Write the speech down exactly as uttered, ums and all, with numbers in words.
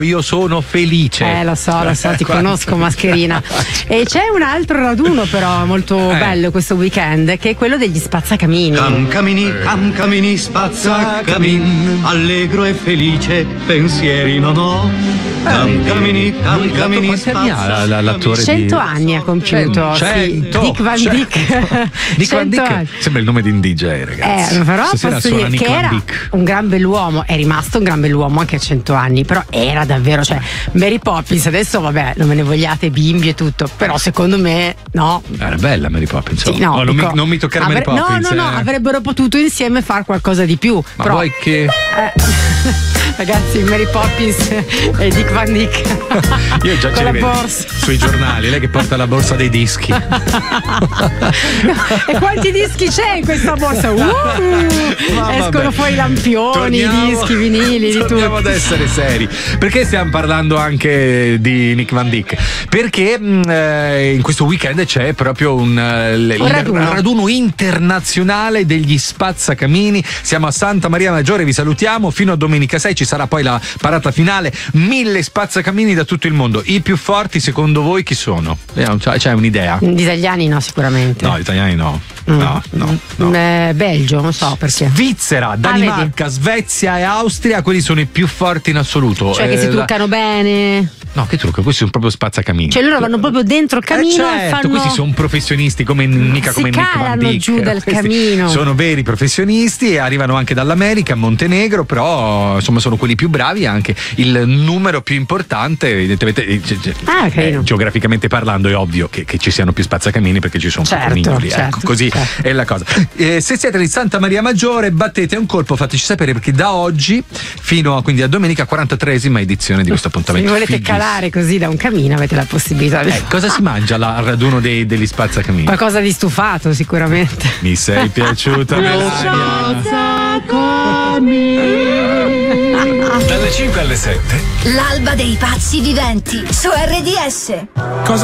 Io sono felice. Eh, lo so, lo so, ti conosco, mascherina. E c'è un altro raduno però molto eh. bello questo weekend, che è quello degli spazzacamini. Cam camini, cam camini, spazzacamin, allegro e felice, pensieri non ho. Cam camini, cam camini, Quanti anni ha l'attore? Cento anni ha compiuto. Cento, sì. Dick Van cento. Dyke. Dick Van Dyke anni. sembra il nome di un D J, ragazzi. Eh, però Stasera posso suona dire Nick che Van era Dyke. un gran bell'uomo, è rimasto un gran bell'uomo anche a cento anni, però era davvero, cioè Mary Poppins, adesso vabbè, non me ne vogliate bimbi e tutto, però secondo me no. Era bella Mary Poppins. Sì, no, oh, non, dico, mi, non mi toccare avre- Mary Poppins. No, no, no, eh. avrebbero potuto insieme fare qualcosa di più. Ma però, vuoi che. Eh, ragazzi, Mary Poppins e Dick Van Dyke. Io già con ce la li vedo borsa sui giornali, lei che porta la borsa dei dischi. E quanti dischi c'è in questa borsa? Uh, escono vabbè. fuori lampioni, Torniamo- dischi, vinili, di tutto. Torniamo ad essere seri. Perché stiamo parlando anche di Nick Van Dyke? Perché mh, eh, in questo weekend c'è proprio un, eh, il raduno. raduno internazionale degli spazzacamini. Siamo a Santa Maria Maggiore, vi salutiamo. Fino a domenica sei ci sarà poi la parata finale. Mille spazzacamini da tutto il mondo. I più forti, secondo voi, chi sono? Vediamo, C'è, c'è un'idea? Gli italiani no, sicuramente. No, gli italiani no. No, no, no. Eh, Belgio, non so perché. Svizzera, Danimarca, Svezia e Austria, quelli sono i più forti in assoluto. Cioè che Eh, si la- truccano bene. No, che trucco, questi sono proprio spazzacamini. Cioè loro vanno proprio dentro il camino eh e certo, fanno. questi sono professionisti come mica Si come Nick Van calano Dyke. giù dal Questi camino. Sono veri professionisti e arrivano anche dall'America, Montenegro, però insomma sono quelli più bravi e anche il numero più importante, evidentemente eh, ge- ge- Ah, carino. eh, geograficamente parlando è ovvio che, che ci siano più spazzacamini perché ci sono Certo, più coniglio, certo, ecco, così certo. è la cosa. Eh, se siete di Santa Maria Maggiore battete un colpo, fateci sapere perché da oggi fino a, quindi a domenica quarantatreesima edizione di questo Se appuntamento. vi volete fighissimo. calare così da un camino avete la possibilità di Eh, cosa si mangia alla- al raduno dei- degli spazzacamini? qualcosa di stufato sicuramente. Mi sei piaciuta, Melania. Dalle cinque alle sette. L'alba dei pazzi viventi su R D S. Cosa